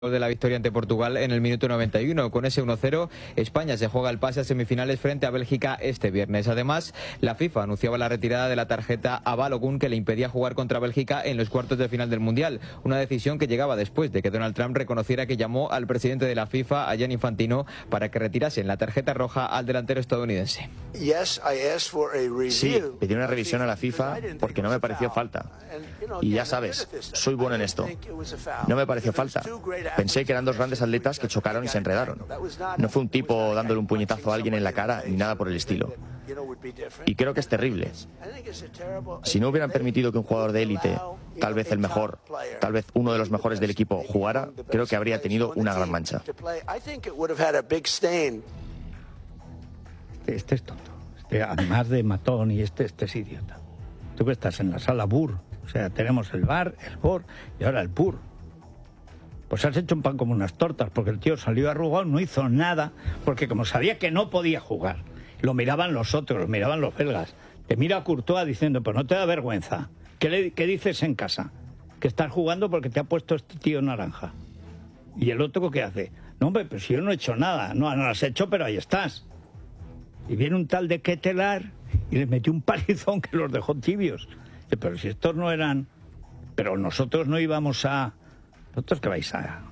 de la victoria ante Portugal en el minuto 91. Con ese 1-0, España se juega el pase a semifinales frente a Bélgica este viernes. Además, la FIFA anunciaba la retirada de la tarjeta a Balogun que le impedía jugar contra Bélgica en los cuartos de final del Mundial. Una decisión que llegaba después de que Donald Trump reconociera que llamó al presidente de la FIFA, a Gianni Infantino, para que retirasen la tarjeta roja al delantero estadounidense. Sí, pedí una revisión a la FIFA porque no me pareció falta. Y ya sabes, soy bueno en esto. No me pareció falta. Pensé que eran dos grandes atletas que chocaron y se enredaron. No fue un tipo dándole un puñetazo a alguien en la cara ni nada por el estilo. Y creo que es terrible. Si no hubieran permitido que un jugador de élite, tal vez el mejor, tal vez uno de los mejores del equipo, jugara, creo que habría tenido una gran mancha. Este es tonto. Además de matón y este es idiota. Tú que estás en la sala BUR. O sea, tenemos el VAR, el BOR y ahora el PUR. Pues has hecho un pan como unas tortas, porque el tío salió arrugado, no hizo nada, porque como sabía que no podía jugar, lo miraban los otros, lo miraban los belgas. Te mira Courtois diciendo, pues no te da vergüenza. ¿Qué dices en casa? Que estás jugando porque te ha puesto este tío naranja. ¿Y el otro qué hace? No, hombre, pero si yo no he hecho nada. No lo has hecho, pero ahí estás. Y viene un tal de Ketelaar y le metió un palizón que los dejó tibios. Pero si estos no eran... Pero nosotros no íbamos a... ¿Vosotros qué vais a...?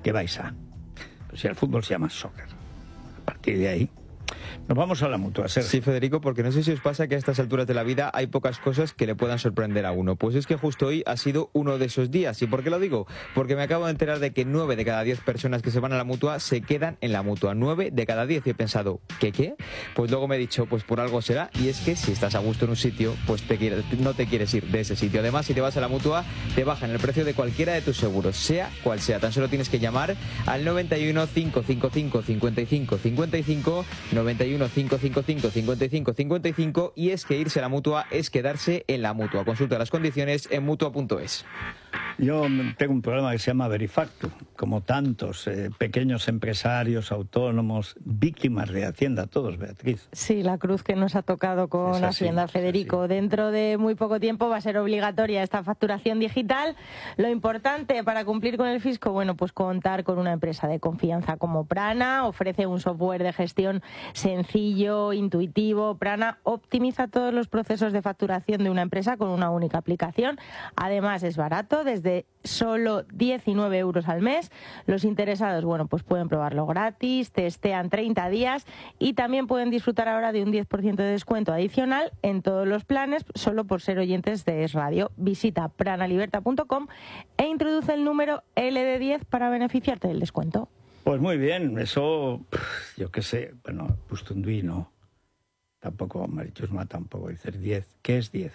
Pues si el fútbol se llama soccer. A partir de ahí... Nos vamos a la mutua, Sergio. Sí, Federico, porque no sé si os pasa que a estas alturas de la vida hay pocas cosas que le puedan sorprender a uno. Pues es que justo hoy ha sido uno de esos días. ¿Y por qué lo digo? Porque me acabo de enterar de que 9 de cada 10 personas que se van a la mutua se quedan en la mutua. 9 de cada 10. Y he pensado, ¿qué? Pues luego me he dicho, pues por algo será. Y es que si estás a gusto en un sitio, pues no te quieres ir de ese sitio. Además, si te vas a la mutua, te bajan el precio de cualquiera de tus seguros, sea cual sea. Tan solo tienes que llamar al 91 555 55 55 91 555 55 55 y es que irse a la mutua es quedarse en la mutua. Consulta las condiciones en mutua.es. Yo tengo un programa que se llama Verifactu, como tantos pequeños empresarios, autónomos, víctimas de Hacienda, todos, Beatriz. Sí, la cruz que nos ha tocado con Hacienda, Federico. Dentro de muy poco tiempo va a ser obligatoria esta facturación digital. Lo importante para cumplir con el fisco, bueno, pues contar con una empresa de confianza como Prana. Ofrece un software de gestión sencillo, intuitivo. Prana optimiza todos los procesos de facturación de una empresa con una única aplicación. Además, es barato, desde solo 19 euros al mes. Los interesados, bueno, pues pueden probarlo gratis, testean 30 días y también pueden disfrutar ahora de un 10% de descuento adicional en todos los planes, solo por ser oyentes de Es Radio. Visita pranaliberta.com e introduce el número LD10 para beneficiarte del descuento. Pues muy bien, eso, yo qué sé, bueno, Pustunduí no, tampoco, Marichusma tampoco, dices 10, ¿qué es 10?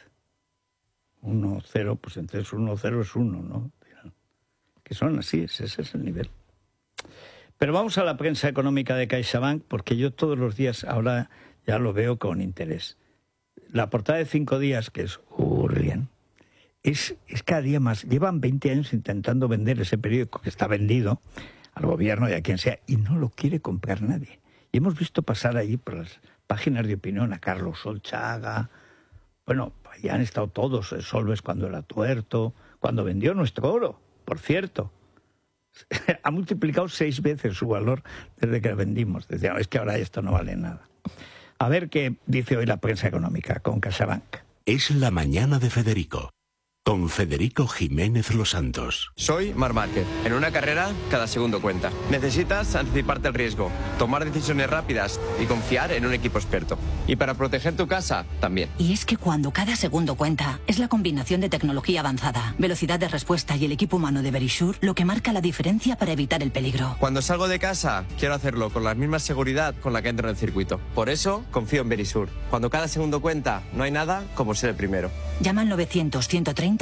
1, 0, pues entonces 1, 0 es 1, ¿no? Que son así, ese es el nivel. Pero vamos a la prensa económica de CaixaBank, porque yo todos los días ahora ya lo veo con interés. La portada de 5 días, que es Urrien, es cada día más. Llevan 20 años intentando vender ese periódico que está vendido al gobierno y a quien sea, y no lo quiere comprar nadie. Y hemos visto pasar allí por las páginas de opinión a Carlos Solchaga. Bueno, ya han estado todos, Solves cuando era tuerto, cuando vendió nuestro oro, por cierto. Ha multiplicado 6 veces su valor desde que lo vendimos. Decían, es que ahora esto no vale nada. A ver qué dice hoy la prensa económica con CaixaBank. Es la mañana de Federico, con Federico Jiménez Los Santos. Soy Marc Márquez. En una carrera, cada segundo cuenta. Necesitas anticiparte al riesgo, tomar decisiones rápidas y confiar en un equipo experto. Y para proteger tu casa, también. Y es que cuando cada segundo cuenta, es la combinación de tecnología avanzada, velocidad de respuesta y el equipo humano de Verisure lo que marca la diferencia para evitar el peligro. Cuando salgo de casa, quiero hacerlo con la misma seguridad con la que entro en el circuito. Por eso, confío en Verisure. Cuando cada segundo cuenta, no hay nada como ser el primero. Llama al 900-130-900.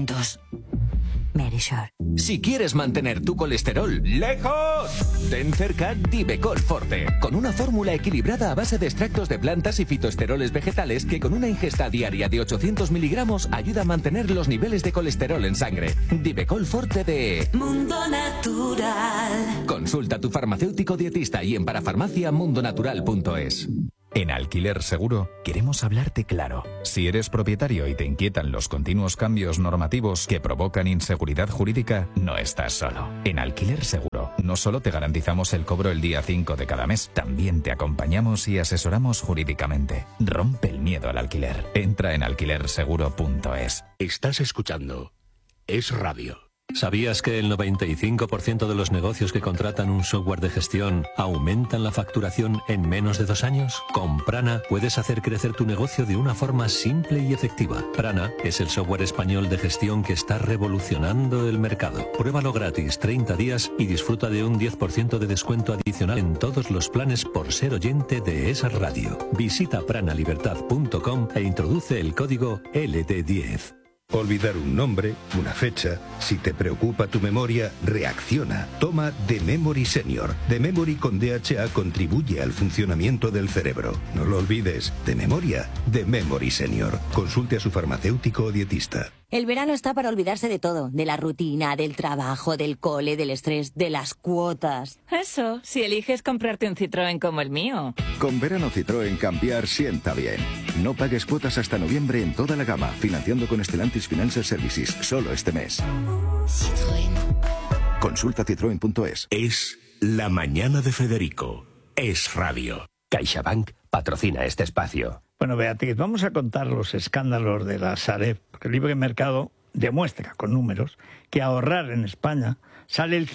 Verisure. Si quieres mantener tu colesterol lejos, ten cerca Divecol Forte, con una fórmula equilibrada a base de extractos de plantas y fitoesteroles vegetales que con una ingesta diaria de 800 miligramos ayuda a mantener los niveles de colesterol en sangre. Divecol Forte de Mundo Natural. Consulta a tu farmacéutico dietista y en parafarmacia mundonatural.es. En Alquiler Seguro queremos hablarte claro. Si eres propietario y te inquietan los continuos cambios normativos que provocan inseguridad jurídica, no estás solo. En Alquiler Seguro no solo te garantizamos el cobro el día 5 de cada mes, también te acompañamos y asesoramos jurídicamente. Rompe el miedo al alquiler. Entra en alquilerseguro.es. Estás escuchando Es Radio. ¿Sabías que el 95% de los negocios que contratan un software de gestión aumentan la facturación en menos de 2 años? Con Prana puedes hacer crecer tu negocio de una forma simple y efectiva. Prana es el software español de gestión que está revolucionando el mercado. Pruébalo gratis 30 días y disfruta de un 10% de descuento adicional en todos los planes por ser oyente de Es Radio. Visita pranalibertad.com e introduce el código LD10. Olvidar un nombre, una fecha. Si te preocupa tu memoria, reacciona. Toma The Memory Senior. The Memory con DHA contribuye al funcionamiento del cerebro. No lo olvides. De memoria, The Memory Senior. Consulte a su farmacéutico o dietista. El verano está para olvidarse de todo. De la rutina, del trabajo, del cole, del estrés, de las cuotas. Eso, si eliges comprarte un Citroën como el mío. Con verano Citroën cambiar sienta bien. No pagues cuotas hasta noviembre en toda la gama, financiando con Stellantis Financial Services, solo este mes. Citroën. Consulta citroen.es. Es la mañana de Federico. Es Radio. CaixaBank patrocina este espacio. Bueno, Beatriz, vamos a contar los escándalos de la Sareb, porque el libre mercado demuestra con números que ahorrar en España sale el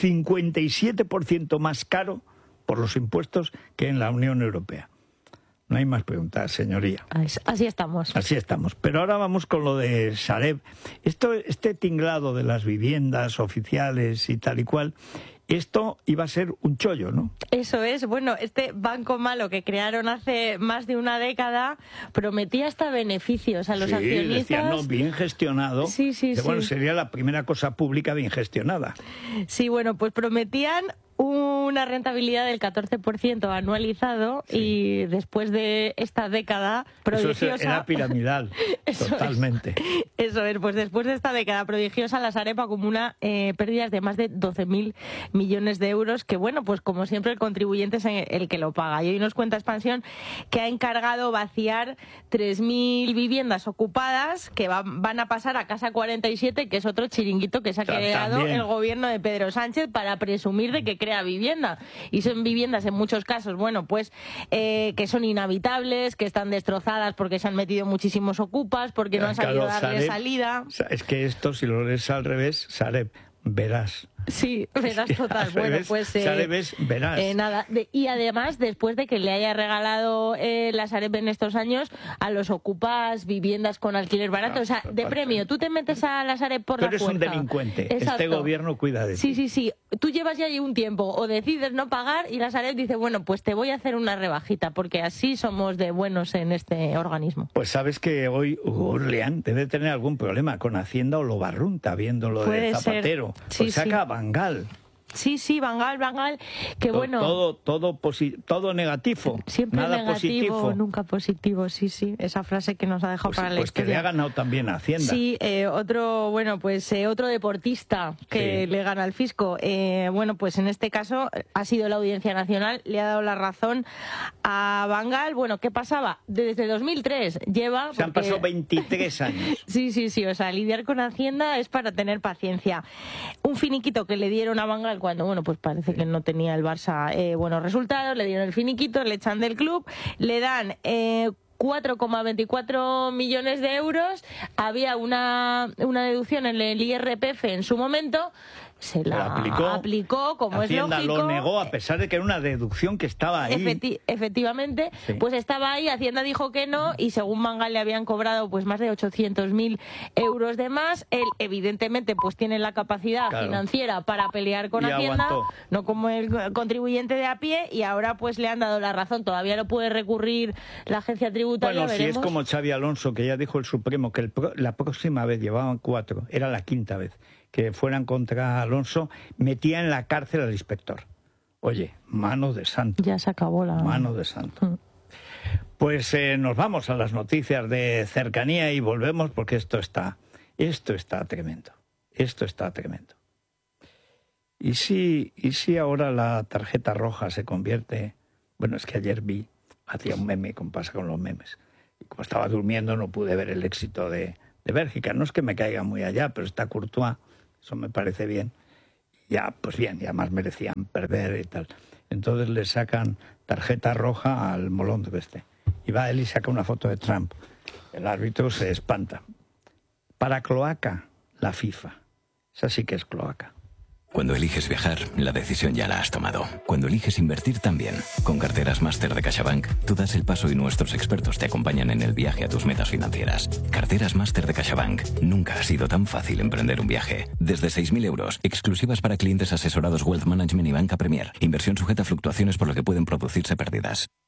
57% más caro por los impuestos que en la Unión Europea. No hay más preguntas, señoría. Así estamos. Así estamos. Pero ahora vamos con lo de Sareb. Este tinglado de las viviendas oficiales y tal y cual, esto iba a ser un chollo, ¿no? Eso es. Bueno, este banco malo que crearon hace más de una década prometía hasta beneficios a los accionistas. Decían, no, bien gestionado. Sí. Bueno, sería la primera cosa pública bien gestionada. Sí, bueno, pues prometían una rentabilidad del 14% anualizado y después de esta década prodigiosa... Eso era piramidal, totalmente. Eso es, pues después de esta década prodigiosa la Sareb acumula pérdidas de más de 12.000 millones de euros, que bueno, pues como siempre el contribuyente es el que lo paga. Y hoy nos cuenta Expansión que ha encargado vaciar 3.000 viviendas ocupadas que van a pasar a Casa 47, que es otro chiringuito que se ha creado el gobierno de Pedro Sánchez para presumir de que crea vivienda. Y son viviendas en muchos casos, bueno, pues que son inhabitables, que están destrozadas porque se han metido muchísimos ocupas, porque no han sabido darle salida. Es que esto, si lo lees al revés, Sareb, verás. Sí, verás total. Bueno, pues verás. Nada. Y además, después de que le haya regalado la Sareb en estos años a los ocupas viviendas con alquiler barato, o sea, de premio, tú te metes a la Sareb por la puerta. Tú eres un delincuente. Exacto. Este gobierno cuida de ti. Sí. Tú llevas ya ahí un tiempo o decides no pagar y la Sareb dice, bueno, pues te voy a hacer una rebajita, porque así somos de buenos en este organismo. Pues sabes que hoy Urleán debe tener algún problema con Hacienda o lo barrunta viendo lo de Zapatero. Sí, pues saca Bangal. Sí, Bangal, que bueno... Todo negativo. Siempre nada negativo, positivo. Nunca positivo, sí. Esa frase que nos ha dejado para la historia. Pues que le ha ganado también a Hacienda. Sí, otro deportista que le gana al fisco. Bueno, pues en este caso ha sido la Audiencia Nacional, le ha dado la razón a Bangal. Bueno, ¿qué pasaba? Desde 2003 lleva... Se han pasado 23 años. Sí, o sea, lidiar con Hacienda es para tener paciencia. Un finiquito que le dieron a Bangal cuando, bueno, pues parece que no tenía el Barça buenos resultados, le dieron el finiquito, le echan del club, le dan 4,24 millones de euros, había una deducción en el IRPF en su momento, se la aplicó como Hacienda es lógico. Lo negó a pesar de que era una deducción que estaba ahí. Efectivamente, pues estaba ahí, Hacienda dijo que no y según Bangal le habían cobrado pues más de 800.000 euros de más. Él evidentemente pues tiene la capacidad financiera para pelear con Hacienda, no como el contribuyente de a pie, y ahora pues le han dado la razón. Todavía lo puede recurrir la agencia tributaria. Bueno, si es como Xavi Alonso, que ya dijo el Supremo que la próxima vez llevaban 4, era la quinta vez que fueran contra Alonso, metía en la cárcel al inspector. Oye, mano de santo. Ya se acabó la... Mano de santo. Pues nos vamos a las noticias de cercanía y volvemos porque esto está tremendo. Esto está tremendo. ¿Y si ahora la tarjeta roja se convierte... Bueno, es que ayer vi hacía un meme, como pasa con los memes. Y como estaba durmiendo no pude ver el éxito de Bélgica. No es que me caiga muy allá, pero está Courtois, eso me parece bien. Ya, pues bien, y además merecían perder y tal. Entonces le sacan tarjeta roja al molón de este. Y va él y saca una foto de Trump. El árbitro se espanta. Para cloaca, la FIFA. Esa sí que es cloaca. Cuando eliges viajar, la decisión ya la has tomado. Cuando eliges invertir también. Con Carteras Máster de CaixaBank, tú das el paso y nuestros expertos te acompañan en el viaje a tus metas financieras. Carteras Máster de CaixaBank. Nunca ha sido tan fácil emprender un viaje. Desde 6.000 euros, exclusivas para clientes asesorados Wealth Management y Banca Premier. Inversión sujeta a fluctuaciones por lo que pueden producirse pérdidas.